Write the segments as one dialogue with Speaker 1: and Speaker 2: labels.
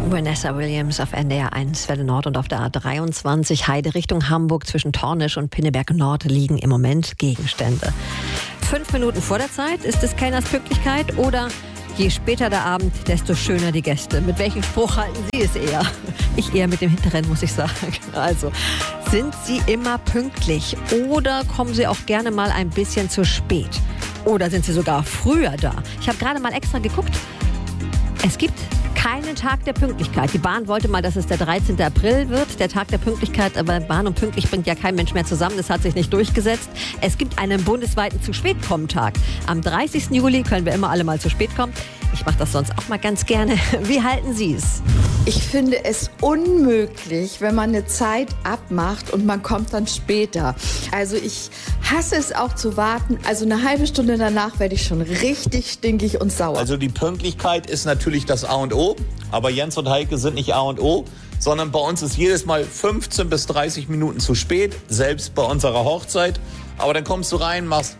Speaker 1: Vanessa Williams auf NDR 1, Welle Nord und auf der A23 Heide Richtung Hamburg zwischen Tornisch und Pinneberg Nord liegen im Moment Gegenstände. 5 Minuten vor der Zeit, ist es Kellners Pünktlichkeit oder je später der Abend, desto schöner die Gäste? Mit welchem Spruch halten Sie es eher? Ich eher mit dem hinteren, muss ich sagen. Also, sind Sie immer pünktlich oder kommen Sie auch gerne mal ein bisschen zu spät? Oder sind Sie sogar früher da? Ich habe gerade mal extra geguckt. Es gibt keinen Tag der Pünktlichkeit. Die Bahn wollte mal, dass es der 13. April wird, der Tag der Pünktlichkeit, aber Bahn und pünktlich bringt ja kein Mensch mehr zusammen. Das hat sich nicht durchgesetzt. Es gibt einen bundesweiten Zu-Spät-Kommen-Tag. Am 30. Juli können wir immer alle mal zu spät kommen. Ich mache das sonst auch mal ganz gerne. Wie halten Sie es?
Speaker 2: Ich finde es unmöglich, wenn man eine Zeit abmacht und man kommt dann später. Also ich hasse es auch zu warten. Also eine halbe Stunde danach werde ich schon richtig stinkig und sauer.
Speaker 3: Also die Pünktlichkeit ist natürlich das A und O. Aber Jens und Heike sind nicht A und O, sondern bei uns ist jedes Mal 15 bis 30 Minuten zu spät, selbst bei unserer Hochzeit. Aber dann kommst du rein, machst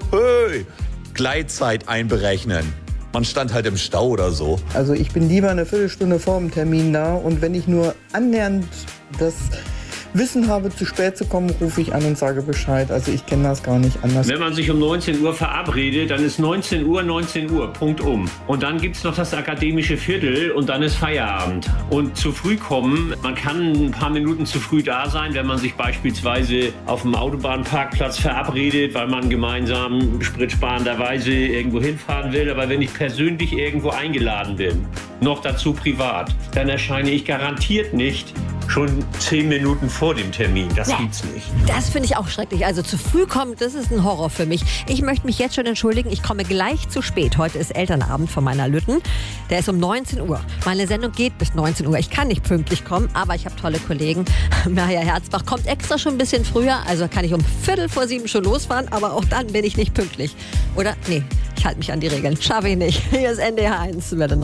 Speaker 3: Gleitzeit einberechnen. Man stand halt im Stau oder so.
Speaker 4: Also ich bin lieber eine Viertelstunde vor dem Termin da und wenn ich nur annähernd das Wissen habe, zu spät zu kommen, rufe ich an und sage Bescheid. Also ich kenne das gar nicht anders.
Speaker 5: Wenn man sich um 19 Uhr verabredet, dann ist 19 Uhr, Punkt um. Und dann gibt es noch das akademische Viertel und dann ist Feierabend. Und zu früh kommen, man kann ein paar Minuten zu früh da sein, wenn man sich beispielsweise auf dem Autobahnparkplatz verabredet, weil man gemeinsam spritsparenderweise irgendwo hinfahren will. Aber wenn ich persönlich irgendwo eingeladen bin, noch dazu privat, dann erscheine ich garantiert nicht schon 10 Minuten vor dem Termin. Das gibt's nicht.
Speaker 1: Das finde ich auch schrecklich. Also zu früh kommen, das ist ein Horror für mich. Ich möchte mich jetzt schon entschuldigen. Ich komme gleich zu spät. Heute ist Elternabend von meiner Lütten. Der ist um 19 Uhr. Meine Sendung geht bis 19 Uhr. Ich kann nicht pünktlich kommen, aber ich habe tolle Kollegen. Maja Herzbach kommt extra schon ein bisschen früher. Also kann ich um 6:45 schon losfahren, aber auch dann bin ich nicht pünktlich. Oder? Nee, ich halte mich an die Regeln. Schaffe ich nicht. Hier ist NDR 1, Welle Nord.